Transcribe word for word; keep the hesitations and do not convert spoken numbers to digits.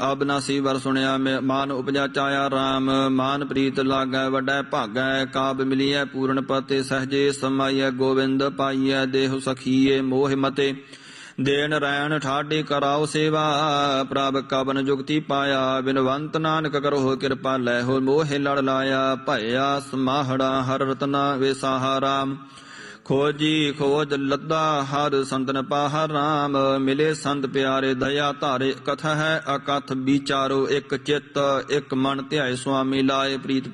ਅਬਨਾਸੀ ਵਰ ਸੁਣਿਆ ਮਾਨ ਉਪਜਾ ਚਾਇਆ ਰਾਮ। ਮਾਨ ਪ੍ਰੀਤ ਲਾਗੈ ਵੱਡੈ ਭਾਗੈ ਕਾਬ ਮਿਲੀਐ ਪੂਰਨ ਪਤੇ ਸਹਜੇ ਸਮਾਈਐ ਗੋਬਿੰਦ ਪਾਈਐ ਦੇਹੁ ਸਖੀਏ ਮੋਹ ਮਤੇ। ਦੇਨ ਰੈਣ ਠਾਡੇ ਕਰਾਓ ਸੇਵਾ ਪ੍ਰਭ ਕਬਨ ਜੁਗਤੀ ਪਾਇਆ। ਬਿਨਵੰਤ ਨਾਨਕ ਕਰੋ ਕਿਰਪਾ ਲੈ ਹੋ ਮੋਹਿ ਲੜ ਲਾਇਆ। ਭਇਆ ਸਮਾਹੜਾ ਹਰ ਰਤਨਾ ਵੇਸਾਹਾ ਰਾਮ। ਖੋਜੀ ਖੋਜ ਲੱਦਾ ਹਰ ਸੰਤਨ ਪਾਹ ਰਾਮ। ਮਿਲੇ ਸੰਤ ਪਿਆਰੇ ਦਇਆ ਧਾਰੇ ਕਥ ਹੈ ਅਕਥ ਵਿਚਾਰੋ। ਇੱਕ ਚਿੱਤ ਇੱਕ ਮਨ ਧਿਆਏ ਸੁਆਮੀ ਲਾਏ ਪ੍ਰੀਤ